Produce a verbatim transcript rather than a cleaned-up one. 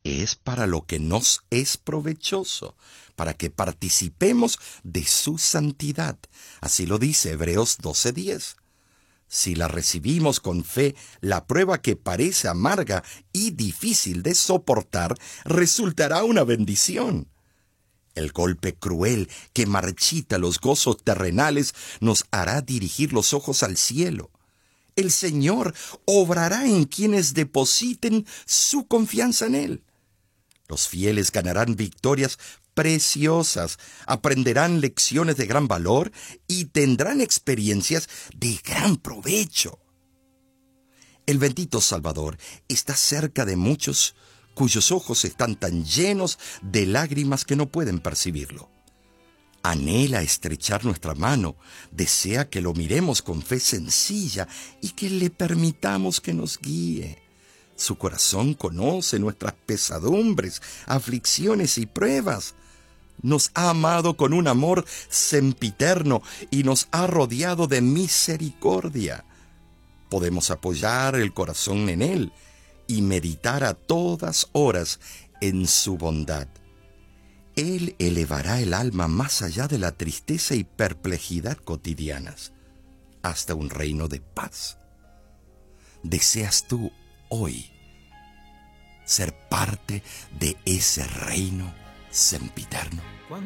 es para lo que nos es provechoso, para que participemos de su santidad. Así lo dice Hebreos doce diez. Si la recibimos con fe, la prueba que parece amarga y difícil de soportar resultará una bendición. El golpe cruel que marchita los gozos terrenales nos hará dirigir los ojos al cielo. El Señor obrará en quienes depositen su confianza en Él. Los fieles ganarán victorias preciosas, aprenderán lecciones de gran valor y tendrán experiencias de gran provecho. El bendito Salvador está cerca de muchos cuyos ojos están tan llenos de lágrimas que no pueden percibirlo. Anhela estrechar nuestra mano, desea que lo miremos con fe sencilla y que le permitamos que nos guíe. Su corazón conoce nuestras pesadumbres, aflicciones y pruebas. Nos ha amado con un amor sempiterno y nos ha rodeado de misericordia. Podemos apoyar el corazón en Él y meditar a todas horas en su bondad. Él elevará el alma más allá de la tristeza y perplejidad cotidianas, hasta un reino de paz. ¿Deseas tú hoy ser parte de ese reino sempiterno?